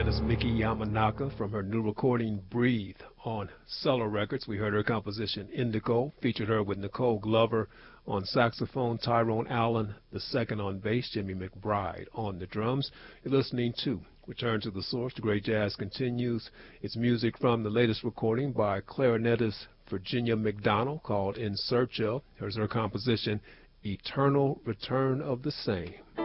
pianist Miki Yamanaka from her new recording Breathe on Cello Records. We heard her composition Indigo, featured her with Nicole Glover on saxophone, Tyrone Allen II on bass, Jimmy McBride on the drums. You're listening to Return to the Source. The Great Jazz continues. It's music from the latest recording by clarinetist Virginia McDonald called In Search Of. Here's her composition Eternal Return of the Same.